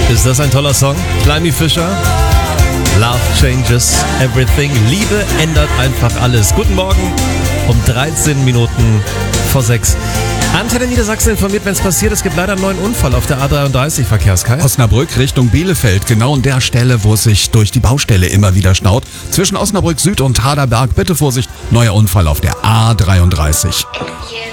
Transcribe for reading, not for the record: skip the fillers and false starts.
Ist das ein toller Song? Blimey Fischer. Love changes everything. Liebe ändert einfach alles. Guten Morgen um 13 Minuten vor 6. Antenne Niedersachsen informiert, wenn es passiert. Es gibt leider einen neuen Unfall auf der A33 Verkehrskreis. Osnabrück Richtung Bielefeld, genau an der Stelle, wo es sich durch die Baustelle immer wieder staut. Zwischen Osnabrück Süd und Haderberg, bitte Vorsicht, neuer Unfall auf der A33.